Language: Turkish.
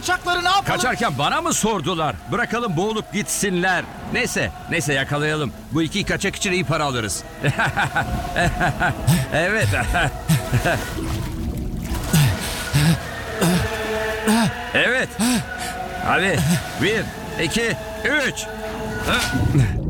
kaçakları ne yapalım? Kaçarken bana mı sordular? Bırakalım boğulup gitsinler. Neyse yakalayalım. Bu iki kaçak için iyi para alırız. Evet. Evet. Hadi. 1, 2, 3.